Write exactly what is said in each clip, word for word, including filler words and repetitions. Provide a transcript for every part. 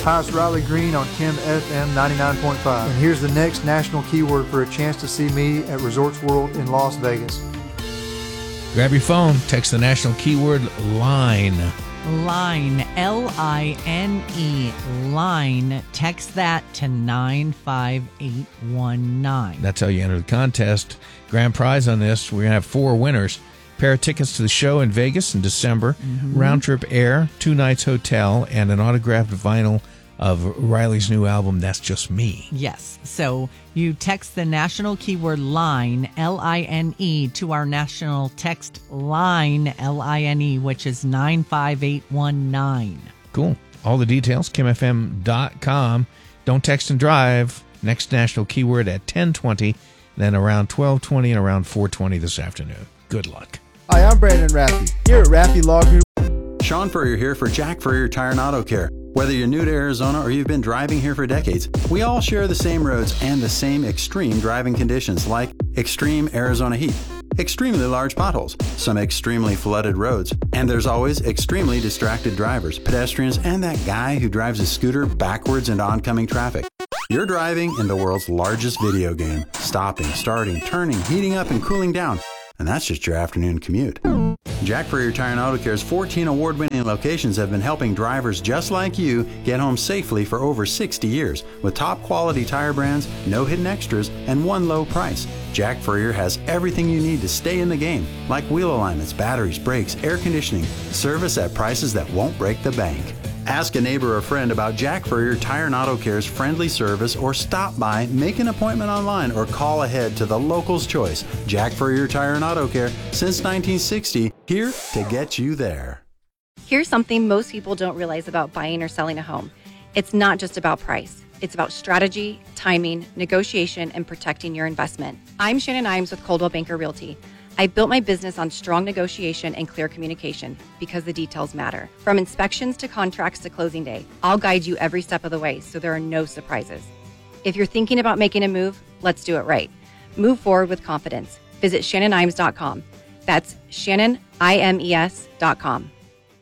Hi, it's Riley Green on Kim F M ninety-nine point five. And here's the next national keyword for a chance to see me at Resorts World in Las Vegas. Grab your phone, text the national keyword LINE. Line, L I N E, line. Text that to nine five eight one nine. That's how you enter the contest. Grand prize on this, we're going to have four winners. Pair of tickets to the show in Vegas in December, mm-hmm. round trip air, two nights hotel, and an autographed vinyl of Riley's new album, That's Just Me. Yes. So you text the national keyword LINE, L I N E, to our national text line, L I N E, which is nine five eight one nine. Cool. All the details, kim f m dot com. Don't text and drive. Next national keyword at ten twenty, then around twelve twenty and around four twenty this afternoon. Good luck. Hi, I'm Brandon Raffy, here at Raffy Law Group. Sean Furrier here for Jack Furrier Tire and Auto Care. Whether you're new to Arizona or you've been driving here for decades, we all share the same roads and the same extreme driving conditions like extreme Arizona heat, extremely large potholes, some extremely flooded roads, and there's always extremely distracted drivers, pedestrians, and that guy who drives a scooter backwards into oncoming traffic. You're driving in the world's largest video game, stopping, starting, turning, heating up, and cooling down. And that's just your afternoon commute. Jack Furrier Tire and Auto Care's fourteen award-winning locations have been helping drivers just like you get home safely for over sixty years. With top-quality tire brands, no hidden extras, and one low price. Jack Furrier has everything you need to stay in the game, like wheel alignments, batteries, brakes, air conditioning, service at prices that won't break the bank. Ask a neighbor or friend about Jack Furrier Tire and Auto Care's friendly service, or stop by, make an appointment online, or call ahead to the local's choice. Jack Furrier Tire and Auto Care, since nineteen sixty, here to get you there. Here's something most people don't realize about buying or selling a home. It's not just about price. It's about strategy, timing, negotiation, and protecting your investment. I'm Shannon Imes with Coldwell Banker Realty. I built my business on strong negotiation and clear communication because the details matter. From inspections to contracts to closing day, I'll guide you every step of the way so there are no surprises. If you're thinking about making a move, let's do it right. Move forward with confidence. Visit shannon imes dot com. That's shannon imes dot com.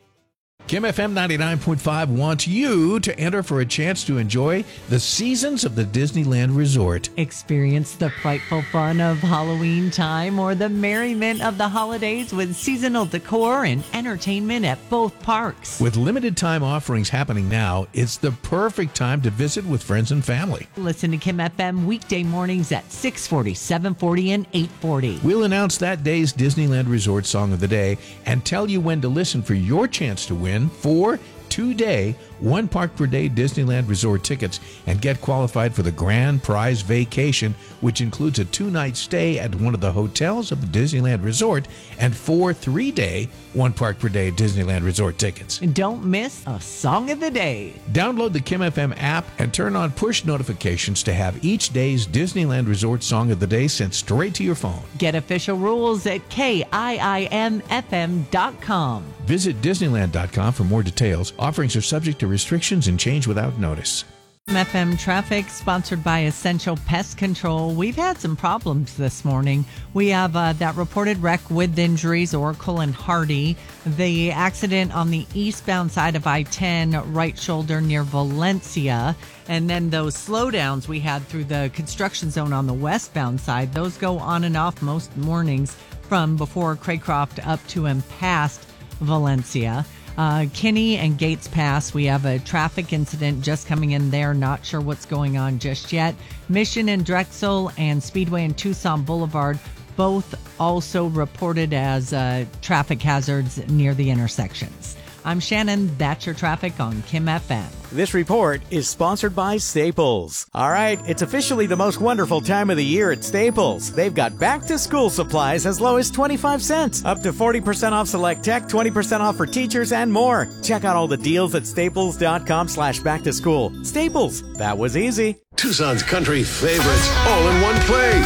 Kim F M ninety-nine point five wants you to enter for a chance to enjoy the seasons of the Disneyland Resort. Experience the frightful fun of Halloween time or the merriment of the holidays with seasonal decor and entertainment at both parks. With limited time offerings happening now, it's the perfect time to visit with friends and family. Listen to Kim F M weekday mornings at six forty, seven forty, and eight forty. We'll announce that day's Disneyland Resort Song of the Day and tell you when to listen for your chance to win four two-day, one park per day Disneyland Resort tickets and get qualified for the grand prize vacation, which includes a two-night stay at one of the hotels of the Disneyland Resort and four three-day, one park per day Disneyland Resort tickets. Don't miss a Song of the Day. Download the Kim F M app and turn on push notifications to have each day's Disneyland Resort Song of the Day sent straight to your phone. Get official rules at K I I M F M dot com. Visit Disneyland dot com for more details. Offerings are subject to restrictions and change without notice. F M traffic sponsored by Essential Pest Control. We've had some problems this morning. We have uh, that reported wreck with injuries, Oracle and Hardy. The accident on the eastbound side of I ten, right shoulder near Valencia. And then those slowdowns we had through the construction zone on the westbound side, those go on and off most mornings from before Craycroft up to and past Valencia. Uh, Kinney and Gates Pass, we have a traffic incident just coming in there. Not sure what's going on just yet. Mission and Drexel and Speedway and Tucson Boulevard, both also reported as uh, traffic hazards near the intersections. I'm Shannon. That's your traffic on Kim F M. This report is sponsored by Staples. All right, it's officially the most wonderful time of the year at Staples. They've got back-to-school supplies as low as twenty-five cents, up to forty percent off select tech, twenty percent off for teachers, and more. Check out all the deals at staples dot com slash back to school. Staples, that was easy. Tucson's country favorites, all in one place.